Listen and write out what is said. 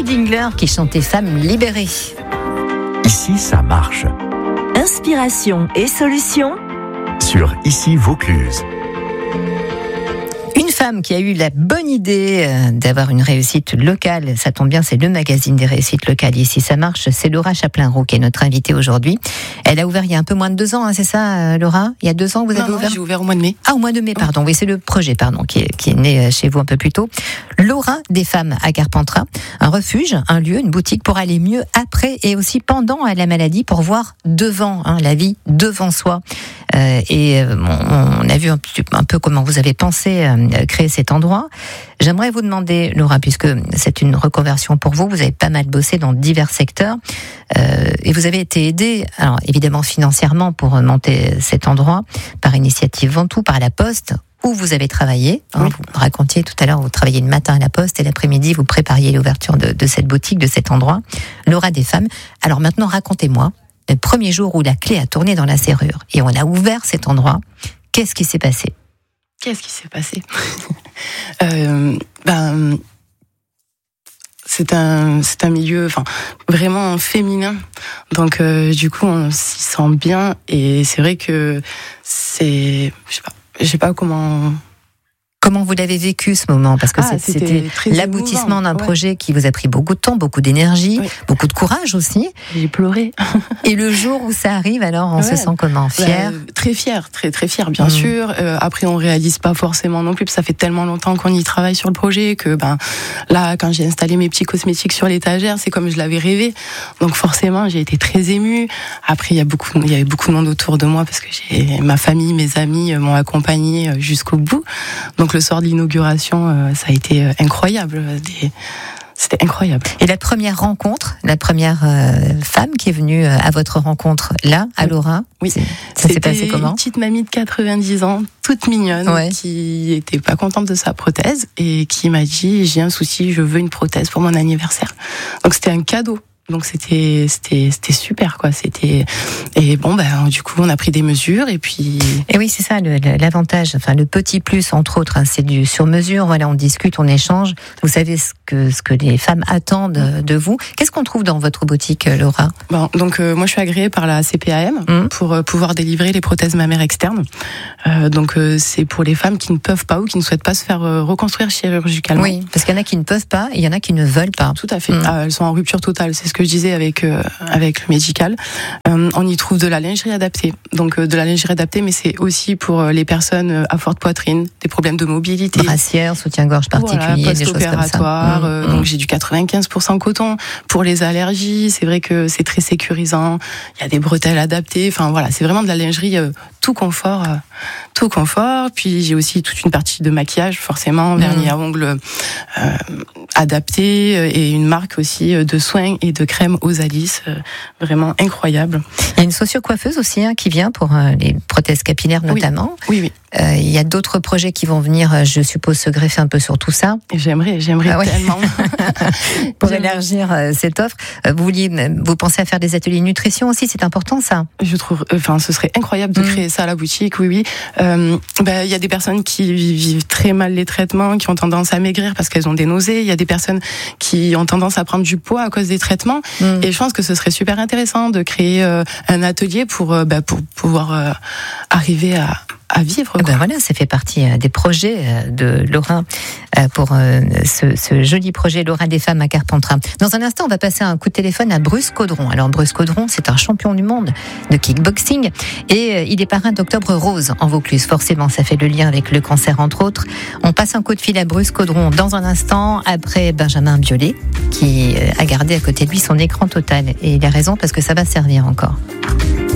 Julie Dingler qui chantait Femme libérée. Ici, ça marche. Inspiration et solutions Sur Ici Vaucluse. Une femme qui a eu la bonne idée d'avoir une réussite locale, ça tombe bien, c'est le magazine des réussites locales. Ici, ça marche, c'est Laura Chaplin-Roux qui est notre invitée aujourd'hui. Elle a ouvert il y a un peu moins de 2 ans, hein, c'est ça, Laura ? Il y a 2 ans que vous avez ouvert ? J'ai ouvert au mois de mai. Ah, au mois de mai, pardon. Oui, c'est le projet, qui est né chez vous un peu plus tôt. L'aura des femmes à Carpentras, un refuge, un lieu, une boutique pour aller mieux après et aussi pendant la maladie, pour voir devant, la vie devant soi. On a vu un peu comment vous avez pensé créer cet endroit. J'aimerais vous demander, Laura, puisque c'est une reconversion pour vous, vous avez pas mal bossé dans divers secteurs et vous avez été aidée, alors évidemment financièrement pour monter cet endroit, par Initiative Ventoux, par la Poste, où vous avez travaillé. Oui. Vous racontiez tout à l'heure, vous travailliez le matin à la Poste et l'après-midi, vous prépariez l'ouverture de cette boutique, de cet endroit, l'aura des femmes. Alors maintenant, racontez-moi, le premier jour où la clé a tourné dans la serrure et on a ouvert cet endroit, qu'est-ce qui s'est passé ? Qu'est-ce qui s'est passé ? C'est un milieu vraiment féminin. Donc du coup, on s'y sent bien et c'est vrai que je sais pas comment... Comment vous l'avez vécu ce moment ? Parce que c'était l'aboutissement d'un projet qui vous a pris beaucoup de temps, beaucoup d'énergie, beaucoup de courage aussi. J'ai pleuré. Et le jour où ça arrive, alors on se sent comment ? Fier ? Très fier, très très fier, bien sûr. Après, on réalise pas forcément non plus, parce que ça fait tellement longtemps qu'on y travaille sur le projet que là, quand j'ai installé mes petits cosmétiques sur l'étagère, c'est comme je l'avais rêvé. Donc forcément, j'ai été très émue. Après, il y avait beaucoup de monde autour de moi parce que ma famille, mes amis m'ont accompagnée jusqu'au bout. Donc le soir de l'inauguration, ça a été incroyable. C'était incroyable. Et la première rencontre, la première femme qui est venue à votre rencontre là, à Laura, oui. Ça s'est passé comment ? Une petite mamie de 90 ans, toute mignonne, qui était pas contente de sa prothèse et qui m'a dit: j'ai un souci, je veux une prothèse pour mon anniversaire. Donc c'était un cadeau. Donc c'était super quoi. Et du coup on a pris des mesures et puis. Et oui, c'est ça l'avantage. Enfin le petit plus entre autres, c'est du sur mesure. Voilà, on discute, on échange. Vous savez ce que les femmes attendent de vous. Qu'est-ce qu'on trouve dans votre boutique, Laura ? Donc moi je suis agréée par la CPAM pour pouvoir délivrer les prothèses mammaires externes. Donc c'est pour les femmes qui ne peuvent pas ou qui ne souhaitent pas se faire reconstruire chirurgicalement. Oui, parce qu'il y en a qui ne peuvent pas et il y en a qui ne veulent pas. Tout à fait. Elles sont en rupture totale. C'est ce que je disais avec le médical. On y trouve de la lingerie adaptée. Donc de la lingerie adaptée, mais c'est aussi pour les personnes à forte poitrine, des problèmes de mobilité. Brassière, soutien-gorge particulier, des choses comme ça. Donc j'ai du 95% coton. Pour les allergies, c'est vrai que c'est très sécurisant. Il y a des bretelles adaptées. Enfin voilà, c'est vraiment de la lingerie tout confort. Puis j'ai aussi toute une partie de maquillage, forcément, vernis à ongles adapté et une marque aussi de soins et de crème Osalis, vraiment incroyable. Il y a une socio-coiffeuse aussi qui vient pour les prothèses capillaires notamment. Oui. Il y a d'autres projets qui vont venir, je suppose, se greffer un peu sur tout ça. J'aimerais tellement. Pour élargir cette offre. Vous pensez à faire des ateliers nutrition aussi, c'est important ça ? Je trouve, ce serait incroyable de créer ça à la boutique, oui. Il y a des personnes qui vivent très mal les traitements, qui ont tendance à maigrir parce qu'elles ont des nausées. Il y a des personnes qui ont tendance à prendre du poids à cause des traitements. Et je pense que ce serait super intéressant de créer un atelier pour pouvoir arriver à vivre. Voilà, ça fait partie des projets de Laura pour ce joli projet Laura des femmes à Carpentras. Dans un instant, on va passer un coup de téléphone à Bruce Caudron. Alors Bruce Caudron, c'est un champion du monde de kickboxing et il est parrain d'Octobre Rose en Vaucluse. Forcément, ça fait le lien avec le cancer entre autres. On passe un coup de fil à Bruce Caudron dans un instant après Benjamin Biolay qui a gardé à côté de lui son écran total. Et il a raison parce que ça va servir encore.